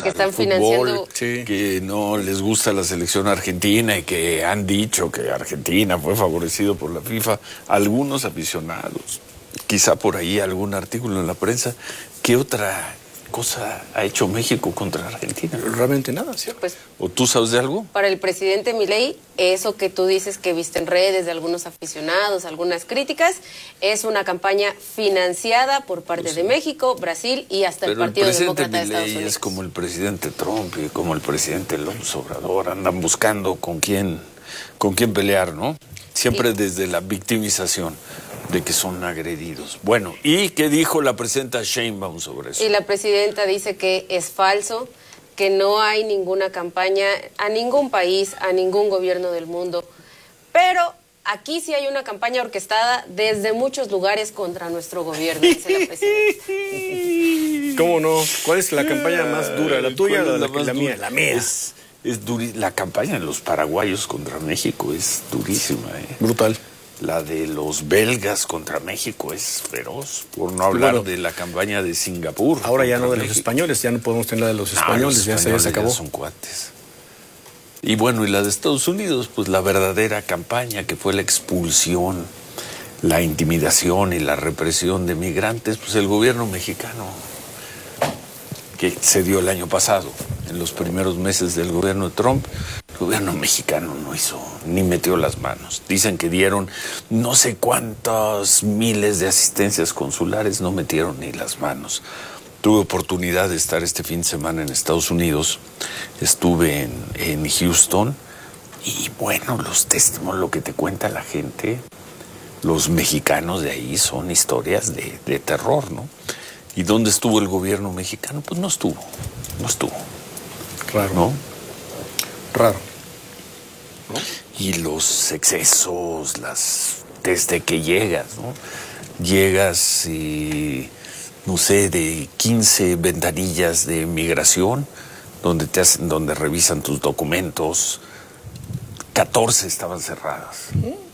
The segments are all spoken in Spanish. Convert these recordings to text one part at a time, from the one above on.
que están fútbol, financiando... sí, que no les gusta la selección argentina y que han dicho que Argentina fue favorecido por la FIFA. Algunos aficionados, quizá por ahí algún artículo en la prensa. ¿Qué otra cosa ha hecho México contra Argentina? Realmente nada, ¿cierto? Pues, ¿O tú sabes de algo? para el presidente Milei, eso que tú dices que viste en redes de algunos aficionados, algunas críticas, es una campaña financiada por parte de México, Brasil y hasta el Partido Demócrata de Estados Unidos. Es como el presidente Trump y como el presidente López Obrador, andan buscando con quién pelear, ¿no? Siempre desde la victimización de que son agredidos. Bueno, ¿y qué dijo la presidenta Sheinbaum sobre eso? Y la presidenta dice que es falso, que no hay ninguna campaña a ningún país, a ningún gobierno del mundo, pero aquí sí hay una campaña orquestada desde muchos lugares contra nuestro gobierno, dice la presidenta. ¿Cómo no? ¿Cuál es la campaña más dura? ¿La tuya o la mía? La mía. La campaña de los paraguayos contra México es durísima, ¿eh? Brutal. La de los belgas contra México es feroz, por no hablar de la campaña de Singapur. Ahora ya no de los españoles, ya no podemos tener la de los españoles, ya se acabó. Ya son cuates. Y bueno, y la de Estados Unidos, pues la verdadera campaña que fue la expulsión, la intimidación y la represión de migrantes, pues el gobierno mexicano que se dio el año pasado, en los primeros meses del gobierno de Trump, el gobierno mexicano no hizo, ni metió las manos. Dicen que dieron no sé cuántos miles de asistencias consulares, no metieron ni las manos. Tuve oportunidad de estar este fin de semana en Estados Unidos, estuve en Houston, y bueno, los testimonios, lo que te cuenta la gente, los mexicanos de ahí son historias de terror, ¿no? ¿Y dónde estuvo el gobierno mexicano? Pues no estuvo. Raro. ¿No? Raro. ¿No? Y los excesos, desde que llegas, ¿no? Llegas y, no sé, de 15 ventanillas de migración, donde revisan tus documentos, 14 estaban cerradas.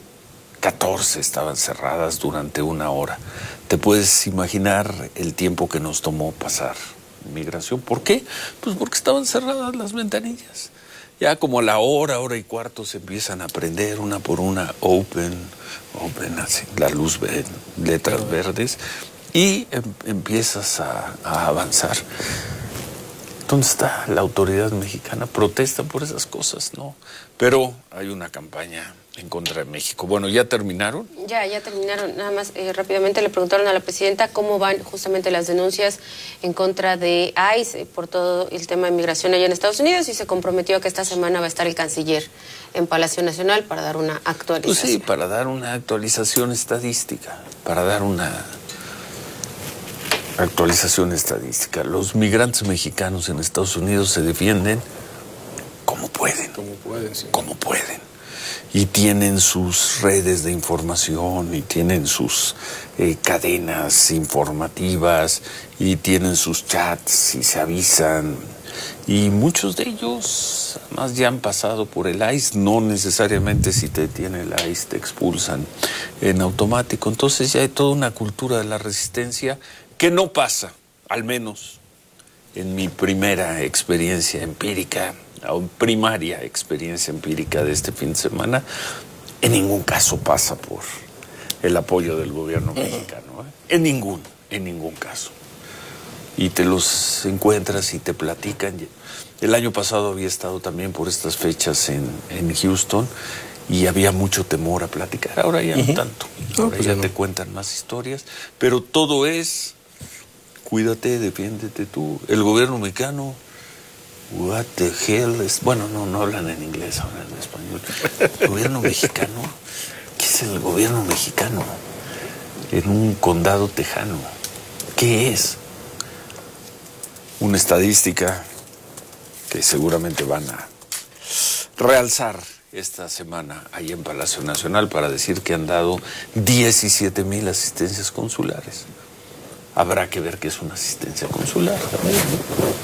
14 estaban cerradas durante 1 hora. ¿Te puedes imaginar el tiempo que nos tomó pasar migración? ¿Por qué? Pues porque estaban cerradas las ventanillas. Ya como a la hora y cuarto se empiezan a prender una por una, open, así, la luz verde, letras verdes, y empiezas a avanzar. ¿Dónde está la autoridad mexicana? Protesta por esas cosas, ¿no? Pero hay una campaña en contra de México. Bueno, ¿ya terminaron? Ya terminaron. Nada más rápidamente le preguntaron a la presidenta cómo van justamente las denuncias en contra de ICE por todo el tema de migración allá en Estados Unidos, y se comprometió que esta semana va a estar el canciller en Palacio Nacional para dar una actualización. Pues sí, para dar una actualización estadística, Los migrantes mexicanos en Estados Unidos se defienden como pueden. Sí. Como pueden. Y tienen sus redes de información, y tienen sus cadenas informativas, y tienen sus chats, y se avisan. Y muchos de ellos, además, ya han pasado por el ICE. No necesariamente si te detiene el ICE te expulsan en automático. Entonces ya hay toda una cultura de la resistencia que no pasa, al menos en mi primera experiencia empírica, o primaria experiencia empírica de este fin de semana, en ningún caso pasa por el apoyo del gobierno mexicano, ¿eh? En ningún caso. Y te los encuentras y te platican. El año pasado había estado también por estas fechas en Houston, y había mucho temor a platicar. Ahora ya no tanto. Ahora ya te cuentan más historias, pero todo es: cuídate, defiéndete tú. El gobierno mexicano, what the hell is... Bueno, no hablan en inglés, hablan en español. El gobierno mexicano, ¿qué es el gobierno mexicano? En un condado tejano, ¿qué es? Una estadística que seguramente van a realzar esta semana ahí en Palacio Nacional para decir que han dado 17,000 asistencias consulares. Habrá que ver qué es una asistencia consular también, ¿no?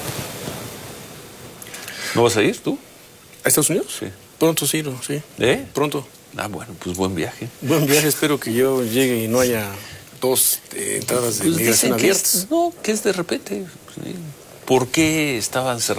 ¿No vas a ir tú? ¿A Estados Unidos? Sí. Pronto sí, sí. ¿Eh? Pronto. Ah, bueno, pues buen viaje. Buen viaje, espero que yo llegue y no haya 2 entradas de migración abiertas. Que es de repente. ¿Por qué estaban cerradas?